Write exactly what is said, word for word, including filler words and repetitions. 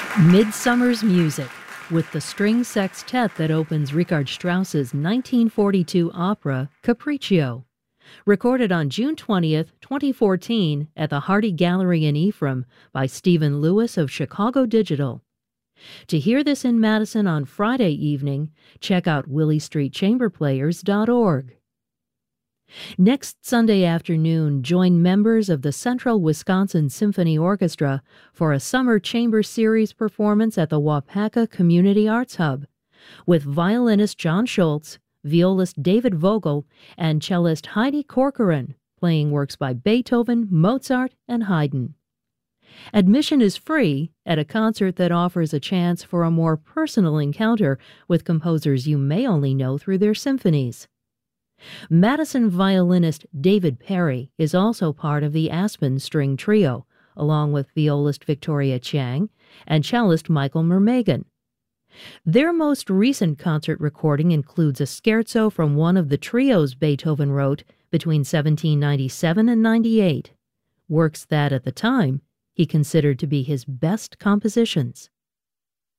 Midsummer's Music, with the string sextet that opens Richard Strauss's nineteen forty-two opera, Capriccio. Recorded on June twentieth, twenty fourteen, at the Hardy Gallery in Ephraim by Stephen Lewis of Chicago Digital. To hear this in Madison on Friday evening, check out willie street chamber players dot org. Next Sunday afternoon, join members of the Central Wisconsin Symphony Orchestra for a summer chamber series performance at the Waupaca Community Arts Hub, with violinist John Schultz, violist David Vogel, and cellist Heidi Corcoran playing works by Beethoven, Mozart, and Haydn. Admission is free at a concert that offers a chance for a more personal encounter with composers you may only know through their symphonies. Madison violinist David Perry is also part of the Aspen String Trio, along with violist Victoria Chang and cellist Michael Murmagan. Their most recent concert recording includes a scherzo from one of the trios Beethoven wrote between seventeen ninety-seven and ninety-eight, works that at the time he considered to be his best compositions.